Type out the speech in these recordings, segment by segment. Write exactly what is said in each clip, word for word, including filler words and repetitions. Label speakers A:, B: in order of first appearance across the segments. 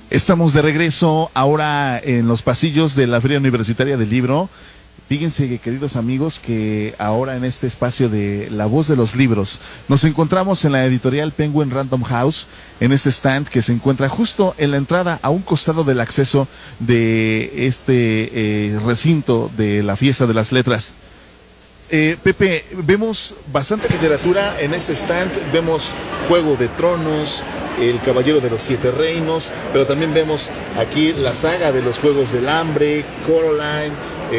A: Estamos de regreso ahora en los pasillos de la Feria Universitaria del Libro. Fíjense, queridos amigos, que ahora en este espacio de La Voz de los Libros nos encontramos en la editorial Penguin Random House, en este stand que se encuentra justo en la entrada a un costado del acceso de este eh, recinto de la Fiesta de las Letras. Eh, Pepe, vemos bastante literatura en este stand, vemos Juego de Tronos, El Caballero de los Siete Reinos, pero también vemos aquí la saga de los Juegos del Hambre, Coraline,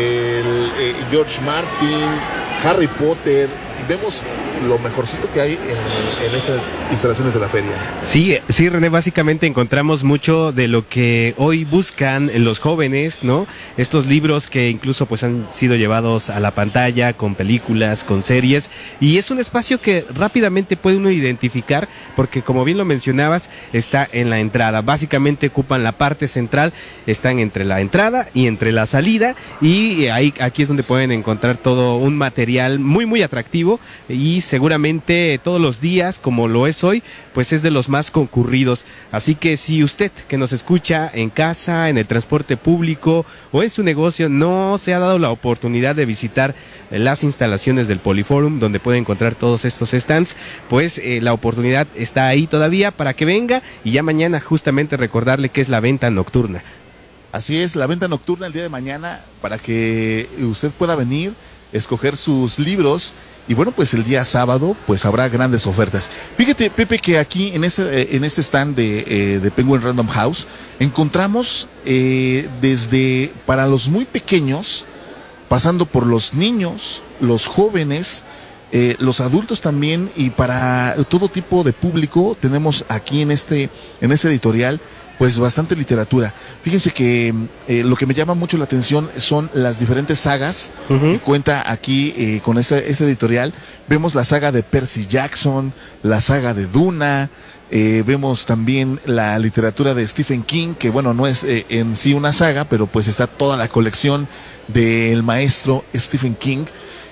A: el, eh, George Martin, Harry Potter. Vemos lo mejorcito que hay en, en estas instalaciones de la feria.
B: Sí, sí, René, básicamente encontramos mucho de lo que hoy buscan los jóvenes, ¿no? Estos libros que incluso pues han sido llevados a la pantalla con películas, con series, y es un espacio que rápidamente puede uno identificar porque, como bien lo mencionabas, está en la entrada. Básicamente ocupan la parte central, están entre la entrada y entre la salida, y ahí aquí es donde pueden encontrar todo un material muy muy atractivo, y seguramente todos los días, como lo es hoy, pues es de los más concurridos. Así que si usted que nos escucha en casa, en el transporte público o en su negocio no se ha dado la oportunidad de visitar las instalaciones del Poliforum, donde puede encontrar todos estos stands, pues eh, la oportunidad está ahí todavía para que venga, y ya mañana justamente recordarle que es la venta nocturna.
A: Así es, la venta nocturna el día de mañana, para que usted pueda venir, escoger sus libros. Y bueno, pues el día sábado pues habrá grandes ofertas. Fíjate, Pepe, que aquí en ese, en este stand de, eh, de Penguin Random House encontramos eh, desde para los muy pequeños, pasando por los niños, los jóvenes, eh, los adultos también, y para todo tipo de público tenemos aquí en este, en este editorial pues bastante literatura. Fíjense que eh, lo que me llama mucho la atención son las diferentes sagas uh-huh. que cuenta aquí eh, con ese, ese editorial. Vemos la saga de Percy Jackson, la saga de Duna, eh, vemos también la literatura de Stephen King, que bueno, no es eh, en sí una saga, pero pues está toda la colección del maestro Stephen King.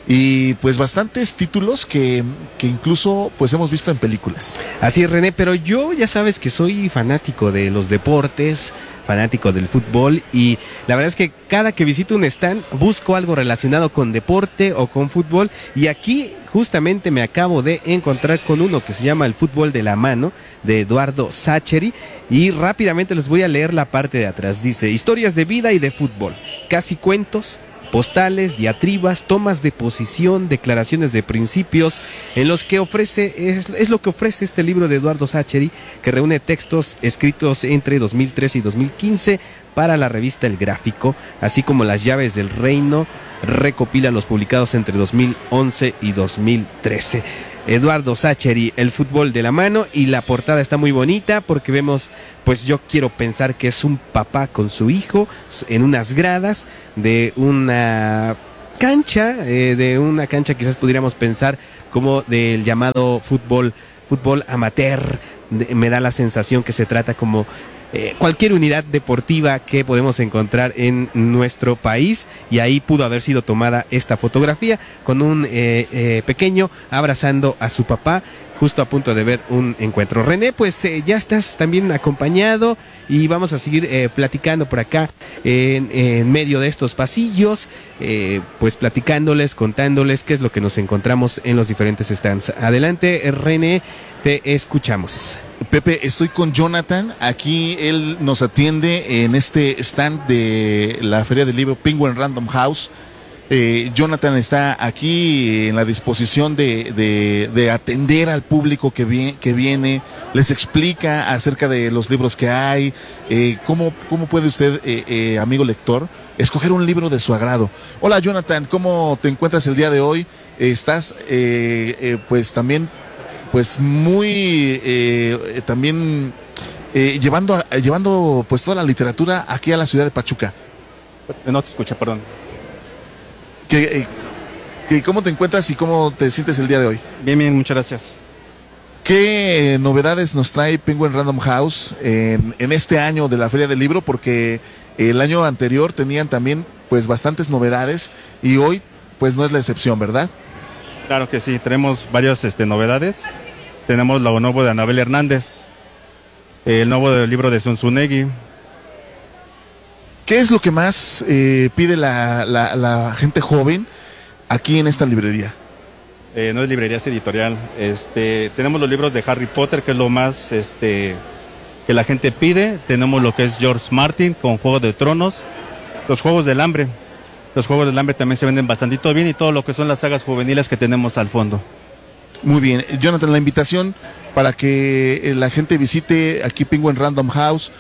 A: Y pues bastantes títulos que, que incluso pues hemos visto en películas.
B: Así es, René, pero yo ya sabes que soy fanático de los deportes, fanático del fútbol, y la verdad es que cada que visito un stand busco algo relacionado con deporte o con fútbol, y aquí justamente me acabo de encontrar con uno que se llama El Fútbol de la Mano, de Eduardo Sacheri, y rápidamente les voy a leer la parte de atrás. Dice: historias de vida y de fútbol, casi cuentos, postales, diatribas, tomas de posición, declaraciones de principios, en los que ofrece, es, es lo que ofrece este libro de Eduardo Sacheri, que reúne textos escritos entre dos mil trece y dos mil quince para la revista El Gráfico, así como Las Llaves del Reino, recopila los publicados entre dos mil once y dos mil trece. Eduardo Sacheri, El Fútbol de la Mano, y la portada está muy bonita porque vemos, pues yo quiero pensar que es un papá con su hijo en unas gradas de una cancha, eh, de una cancha quizás pudiéramos pensar como del llamado fútbol, fútbol amateur. De, me da la sensación que se trata como Eh, cualquier unidad deportiva que podemos encontrar en nuestro país, y ahí pudo haber sido tomada esta fotografía con un eh, eh, pequeño abrazando a su papá, justo a punto de ver un encuentro. René, pues eh, ya estás también acompañado, y vamos a seguir eh, platicando por acá en, en medio de estos pasillos, eh, pues platicándoles, contándoles qué es lo que nos encontramos en los diferentes stands. Adelante, René, te escuchamos.
A: Pepe, estoy con Jonathan, aquí él nos atiende en este stand de la Feria del Libro Penguin Random House. Eh, Jonathan está aquí en la disposición de, de, de atender al público que, vi, que viene, les explica acerca de los libros que hay, eh, cómo, cómo puede usted, eh, eh, amigo lector, escoger un libro de su agrado. Hola, Jonathan, ¿cómo te encuentras el día de hoy? Eh, estás eh, eh, pues también pues muy eh, también eh, llevando a, llevando pues toda la literatura aquí a la ciudad de Pachuca.
C: No te escucho, perdón.
A: ¿Qué, eh, ¿Cómo te encuentras y cómo te sientes el día de hoy?
C: Bien, bien, muchas gracias.
A: ¿Qué eh, novedades nos trae Penguin Random House en, en este año de la Feria del Libro? Porque el año anterior tenían también pues bastantes novedades, y hoy pues no es la excepción, ¿verdad?
C: Claro que sí, tenemos varias este, novedades. Tenemos lo nuevo de Anabel Hernández, el nuevo libro de Zunzunegui,
A: ¿Qué es lo que más eh, pide la, la, la gente joven aquí en esta librería?
C: Eh, no es librería, es editorial. Este, tenemos los libros de Harry Potter, que es lo más este, que la gente pide. Tenemos lo que es George Martin con Juego de Tronos, los Juegos del Hambre. Los Juegos del Hambre también se venden bastantito bien y todo lo que son las sagas juveniles que tenemos al fondo.
A: Muy bien, Jonathan, la invitación para que la gente visite aquí Penguin Random House,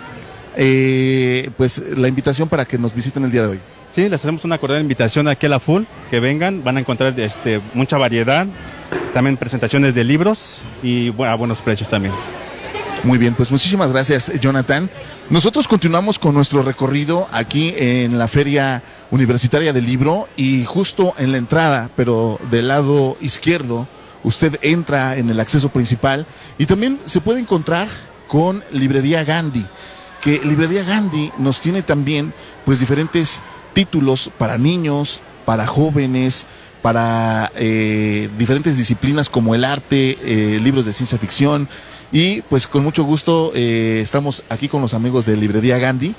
A: eh, pues la invitación para que nos visiten el día de hoy.
C: Sí, les hacemos una cordial invitación aquí a la Full, que vengan, van a encontrar este, mucha variedad, también presentaciones de libros y bueno, a buenos precios también.
A: Muy bien, pues muchísimas gracias, Jonathan. Nosotros continuamos con nuestro recorrido aquí en la Feria Universitaria del Libro y justo en la entrada, pero del lado izquierdo, usted entra en el acceso principal y también se puede encontrar con Librería Gandhi, que Librería Gandhi nos tiene también pues diferentes títulos para niños, para jóvenes, para eh, diferentes disciplinas como el arte, eh, libros de ciencia ficción y pues con mucho gusto eh, estamos aquí con los amigos de Librería Gandhi,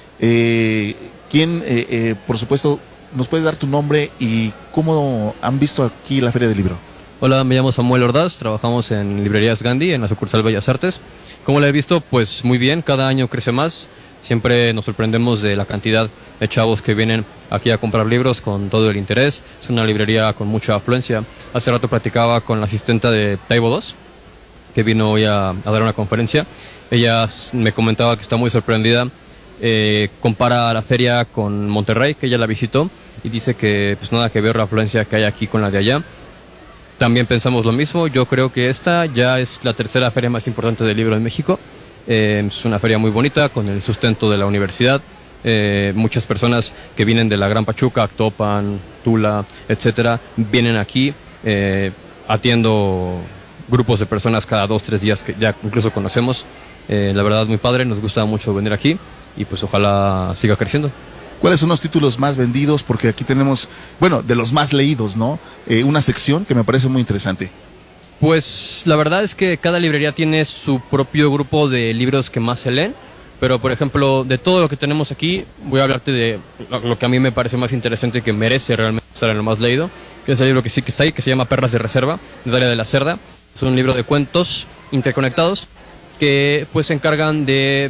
A: eh, quien eh, eh, por supuesto nos puede dar tu nombre y cómo han visto aquí la Feria del Libro.
D: Hola, me llamo Samuel Ordaz, trabajamos en Librerías Gandhi, en la sucursal Bellas Artes. ¿Cómo la he visto? Pues muy bien, cada año crece más. Siempre nos sorprendemos de la cantidad de chavos que vienen aquí a comprar libros con todo el interés. Es una librería con mucha afluencia. Hace rato platicaba con la asistenta de Taibo dos, que vino hoy a, a dar una conferencia. Ella me comentaba que está muy sorprendida. Eh, compara la feria con Monterrey, que ella la visitó, y dice que pues nada que ver la afluencia que hay aquí con la de allá. También pensamos lo mismo. Yo creo que esta ya es la tercera feria más importante del libro en México. Eh, es una feria muy bonita con el sustento de la universidad. Eh, muchas personas que vienen de la Gran Pachuca, Actopan, Tula, etcétera, vienen aquí. Eh, atiendo grupos de personas cada dos, tres días que ya incluso conocemos. Eh, la verdad, muy padre, nos gusta mucho venir aquí y pues ojalá siga creciendo.
A: ¿Cuáles son los títulos más vendidos? Porque aquí tenemos, bueno, de los más leídos, ¿no? Eh, una sección que me parece muy interesante.
D: Pues la verdad es que cada librería tiene su propio grupo de libros que más se leen, pero por ejemplo, de todo lo que tenemos aquí, voy a hablarte de lo que a mí me parece más interesante y que merece realmente estar en lo más leído, que es el libro que sí que está ahí, que se llama Perlas de Reserva, de Dalia de la Cerda. Es un libro de cuentos interconectados que pues se encargan de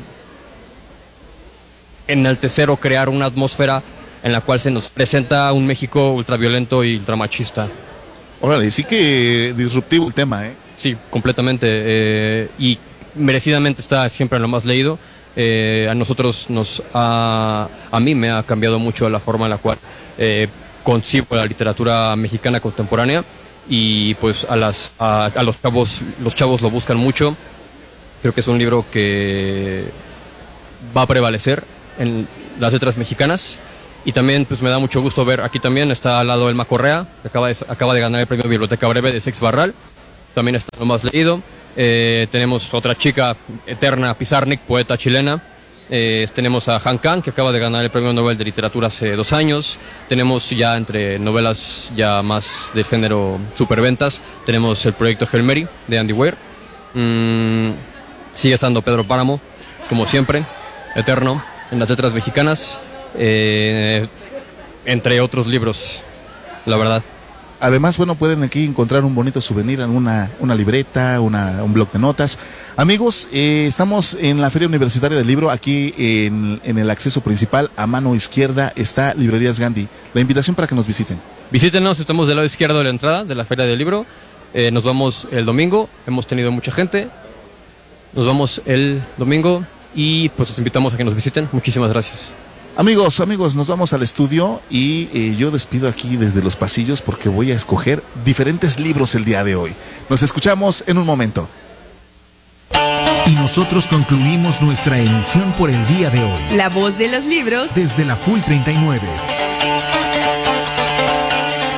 D: enaltecer o crear una atmósfera en la cual se nos presenta un México ultraviolento y ultramachista.
A: Órale, sí que disruptivo el tema, ¿eh?
D: Sí, completamente. Eh, y merecidamente está siempre en lo más leído. Eh, a nosotros nos ha, a mí me ha cambiado mucho la forma en la cual eh, concibo la literatura mexicana contemporánea y pues a las a, a los chavos los chavos lo buscan mucho. Creo que es un libro que va a prevalecer en las letras mexicanas. Y también pues me da mucho gusto ver, aquí también está al lado Elma Correa, que acaba de, acaba de ganar el premio Biblioteca Breve de Sex Barral, también está lo más leído. Eh, tenemos otra chica, Eterna Pizarnik, poeta chilena. Eh, tenemos a Han Kang, que acaba de ganar el premio Nobel de Literatura hace dos años. Tenemos ya entre novelas ya más de género superventas, tenemos el proyecto Hail Mary de Andy Weir. Mm, sigue estando Pedro Páramo, como siempre, eterno en las letras mexicanas. Eh, entre otros libros, la verdad.
A: Además, bueno, pueden aquí encontrar un bonito souvenir, una, una libreta, una, un bloc de notas. Amigos, eh, estamos en la Feria Universitaria del Libro, aquí en, en el acceso principal, a mano izquierda está Librerías Gandhi. La invitación para que nos visiten.
D: Visítenos, estamos del lado izquierdo de la entrada de la Feria del Libro. Eh, nos vamos el domingo, hemos tenido mucha gente. Nos vamos el domingo y pues los invitamos a que nos visiten. Muchísimas gracias.
A: Amigos, amigos, nos vamos al estudio y eh, yo despido aquí desde los pasillos porque voy a escoger diferentes libros el día de hoy. Nos escuchamos en un momento.
E: Y nosotros concluimos nuestra emisión por el día de hoy.
F: La voz de los libros
E: desde la Full treinta y nueve.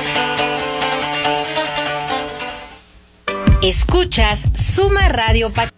F: Escuchas Suma Radio Pachuca.